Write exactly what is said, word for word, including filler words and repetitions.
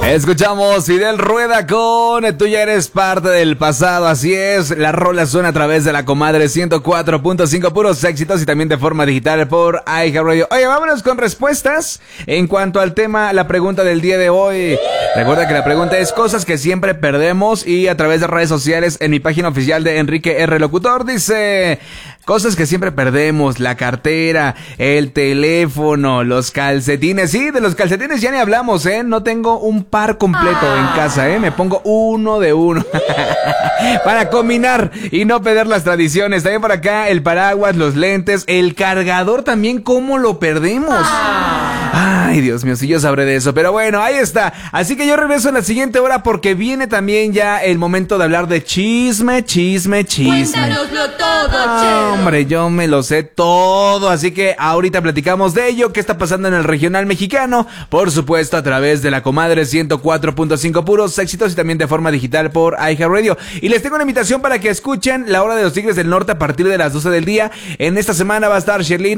Escuchamos Fidel Rueda con Tú ya eres parte del pasado, así es, la rola suena a través de la comadre ciento cuatro punto cinco, puros éxitos y también de forma digital por iHeartRadio. Oye, vámonos con respuestas en cuanto al tema, la pregunta del día de hoy. Recuerda que la pregunta es cosas que siempre perdemos y a través de redes sociales en mi página oficial de Enrique R. Locutor dice... Cosas que siempre perdemos, la cartera, el teléfono, los calcetines. Sí, de los calcetines ya ni hablamos, ¿eh? No tengo un par completo en casa, ¿eh? Me pongo uno de uno. Para combinar y no perder las tradiciones. También por acá el paraguas, los lentes, el cargador también, ¿cómo lo perdemos? Ay, Dios mío, si yo sabré de eso. Pero bueno, ahí está. Así que yo regreso en la siguiente hora porque viene también ya el momento de hablar de chisme, chisme, chisme. Cuéntanoslo todo, Ah, Chelo. hombre, yo me lo sé todo, así que ahorita platicamos de ello, qué está pasando en el regional mexicano, por supuesto a través de la comadre ciento cuatro punto cinco, puros éxitos y también de forma digital por iHeartRadio. Y les tengo una invitación para que escuchen La Hora de los Tigres del Norte a partir de las doce del día. En esta semana va a estar Sherlyn